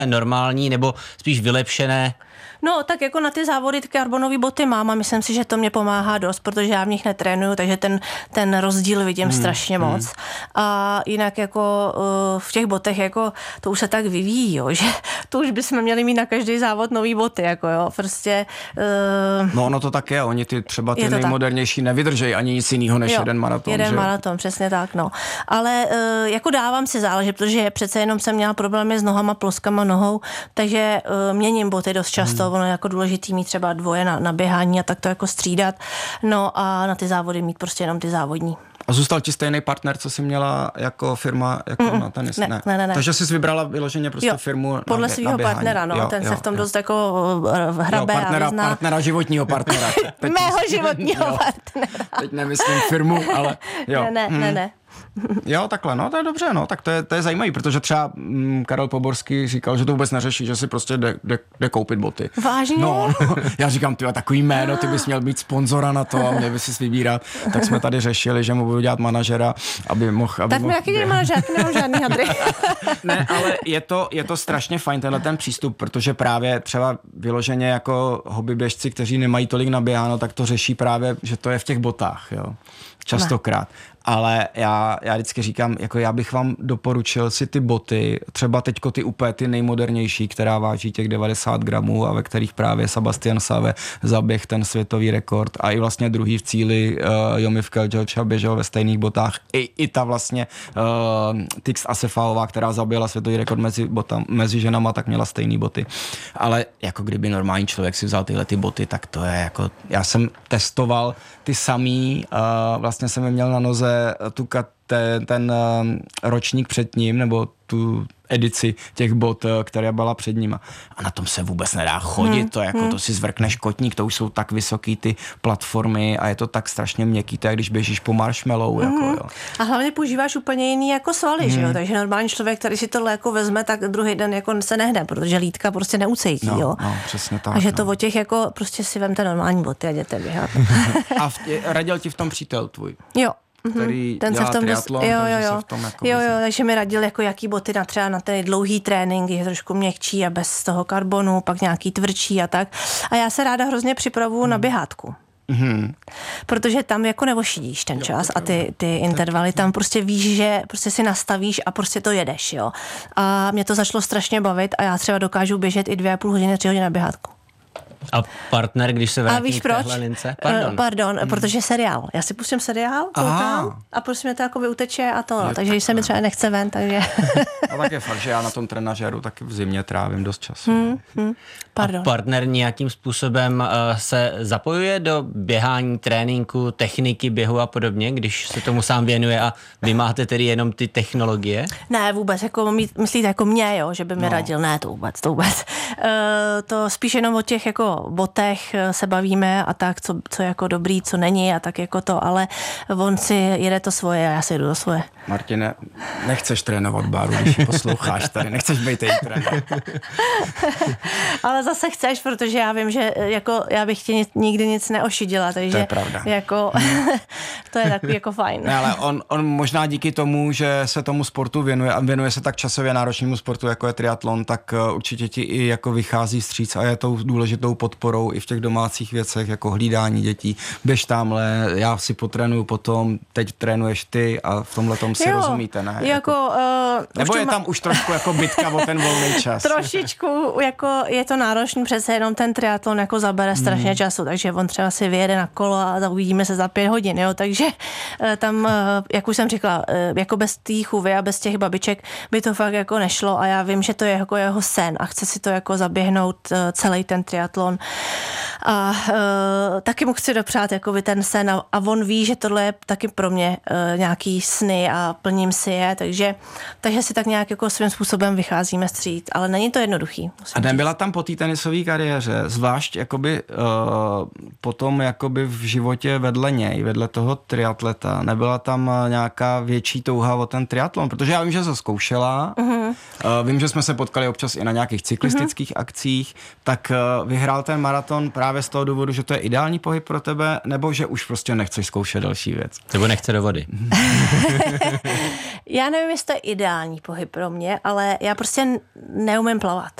normální nebo spíš vylepšené? No, tak jako na ty závody ty karbonové boty mám a myslím si, že to mě pomáhá dost, protože já v nich netrénuju, takže ten rozdíl vidím strašně moc. A jinak jako v těch botech jako to už se tak vyvíjí, jo, že to už bychom měli mít na každý závod nový boty, jako jo, prostě. No ono to tak je, oni třeba ty nejmodernější nevydržejí ani nic jiného než jeden maraton. Jeden maraton, přesně tak, no. Ale jako dávám si záležet, protože přece jenom jsem měla problémy s nohama, ploskama nohou, takže měním boty dost často. Ono je jako důležitý mít třeba dvoje na běhání a tak to jako střídat. No a na ty závody mít prostě jenom ty závodní. A zůstal ti stejný partner, co jsi měla jako firma jako na tenis? Ne. Takže jsi vybrala vyloženě prostě firmu podle svého partnera, no. Ten se v tom dost jako hrabe a vyzná. Partnera, životního partnera. Mého životního partnera. Teď nemyslím firmu, ale jo. Ne. Jo, takhle, no to je dobře, no, tak to je zajímavý, protože třeba Karel Poborský říkal, že to vůbec neřeší, že si prostě jde koupit boty. Vážně? No, já říkám, ty takový jméno, ty bys měl být sponzora na to a měl bys si vybírat, tak jsme tady řešili, že mu budu dělat manažera, aby mohl... Tak mi jaký manažer, nemám žádný hadry. Ne, ale je to strašně fajn, tenhle ten přístup, protože právě třeba vyloženě jako hobbyběžci, kteří nemají tolik naběháno, tak to řeší právě, že to je v těch botách, jo, častokrát. Ale já vždycky říkám, jako já bych vám doporučil si ty boty, třeba teďko ty úplně ty nejmodernější, která váží těch 90 gramů a ve kterých právě Sebastian Save zaběh ten světový rekord a i vlastně druhý v cíli Jomif Keljoča běžel ve stejných botách. I ta vlastně Tix Assefaová, která zabila světový rekord mezi ženama, tak měla stejný boty. Ale jako kdyby normální člověk si vzal tyhle ty boty, tak to je jako, já jsem testoval ty samý, vlastně jsem je měl na noze ten ročník před ním, nebo tu edici těch bot, která byla před ním. A na tom se vůbec nedá chodit, to jako to si zvrkneš kotník, to už jsou tak vysoký ty platformy a je to tak strašně měkký, to je, když běžíš po marshmallow. Jako, jo. A hlavně používáš úplně jiný jako svaly, že jo? Takže normální člověk, který si tohle jako vezme, tak druhý den jako se nehne, protože lítka prostě neucejtí, jo. No, přesně tak. A že to o těch jako prostě si vemte normální boty a jděte běhat. A radil ti v tom přítel tvůj? Jo. Který ten dělá se v tom triatlon, takže se v tom jako jo, takže mi radil jako jaký boty třeba na ten dlouhý trénink, je trošku měkčí a bez toho karbonu, pak nějaký tvrdší a tak. A já se ráda hrozně připravuju na běhátku. Protože tam jako nevošidíš ten čas a ty intervaly, tam prostě víš, že prostě si nastavíš a prostě to jedeš, jo. A mě to začalo strašně bavit a já třeba dokážu běžet i 2,5 hodiny, 3 hodiny na běhátku. A partner, když se vrátí k téhle lince? Pardon, protože seriál. Já si pustím seriál, koukám a prostě mě to jako uteče a to. Takže když se mi třeba nechce ven, takže... A tak je fakt, že já na tom trenažéru taky v zimě trávím dost času. A partner nějakým způsobem se zapojuje do běhání, tréninku, techniky, běhu a podobně, když se tomu sám věnuje a vy máte tedy jenom ty technologie? Ne, vůbec, jako myslíte jako mě, jo, že by mi radil, ne, to vůbec. To spíš jenom o těch jako botech se bavíme a tak, co jako dobrý, co není a tak jako to, ale on si jede to svoje a já si jdu do svoje. Martine, nechceš trénovat Báru, když ji posloucháš tady, nechceš být její trenér. Ale zase chceš, protože já vím, že jako já bych ti nikdy nic neošidila, takže to je pravda. Jako to je takový jako fajn. Ne, ale on možná díky tomu, že se tomu sportu věnuje a věnuje se tak časově náročnému sportu, jako je triatlon, tak určitě ti i jako vychází vstříc a je tou důležitou podporou i v těch domácích věcech, jako hlídání dětí. Běž tamhle, já si potrénuju potom, teď trénuješ ty a v tomhletom si rozumíte, ne? Nebo je tam už trošku jako bitka o ten volný čas? Trošičku, jako je to náročný, přece jenom ten triatlon jako zabere strašně času, takže on třeba si vyjede na kolo a uvidíme se za 5 hodin, jo, takže tam, jak už jsem říkala, jako bez té chůvy a bez těch babiček by to fakt jako nešlo a já vím, že to je jako jeho sen a chce si to jako zaběhnout celý ten triatlon a taky mu chci dopřát jakoby ten sen a on ví, že tohle je taky pro mě nějaký sny a plním si je, takže si tak nějak jako svým způsobem vycházíme vstříc, ale není to jednoduchý. A nebyla tam po té tenisové kariéře, zvlášť jakoby potom jakoby v životě vedle něj, vedle toho triatleta, nebyla tam nějaká větší touha o ten triatlon, protože já vím, že to zkoušela, Vím, že jsme se potkali občas i na nějakých cyklistických akcích, tak vyhrál ten maraton právě z toho důvodu, že to je ideální pohyb pro tebe, nebo že už prostě nechceš zkoušet další věc? Nebo nechce do vody. Já nevím, jestli to je ideální pohyb pro mě, ale já prostě neumím plavat.